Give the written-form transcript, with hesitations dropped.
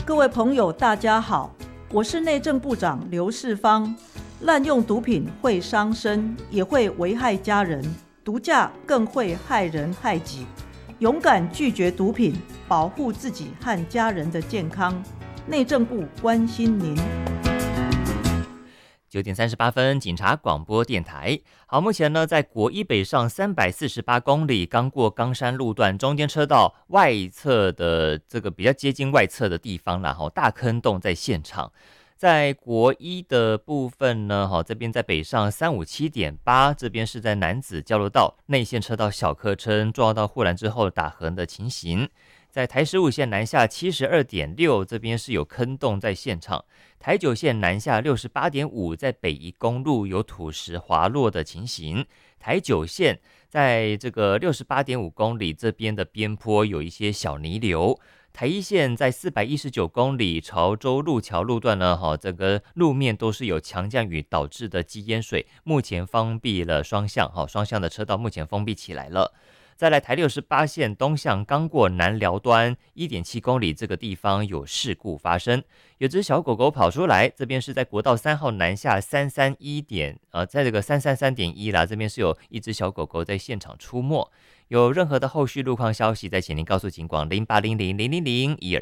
各位朋友大家好，我是内政部长刘世芳。滥用毒品会伤身，也会危害家人，毒驾更会害人害己。勇敢拒绝毒品，保护自己和家人的健康。内政部关心您。 9点38分，警察广播电台。好，目前呢，在国一北上348公里，刚过冈山路段，中间车道外侧的这个比较接近外侧的地方啦，大坑洞在现场。在国一的部分呢，这边在北上357.8，这边是在楠梓交流道内线车道小客车撞到护栏之后打横的情形。在台15线南下72.6，这边是有坑洞在现场。台9线南下68.5，在北宜公路有土石滑落的情形。台9线在这个68.5公里这边的边坡有一些小泥流。台1线在419公里潮州路桥路段呢，整个路面都是有强降雨导致的积淹水，目前封闭了双向的车道目前封闭起来了。再来台68线东向刚过南寮端 1.7 公里这个地方有事故发生，有只小狗狗跑出来，这边是在国道3号南下331在这个333.1啦，这边是有一只小狗狗在现场出没。有任何的后续路况消息，再请您告诉警广08000001。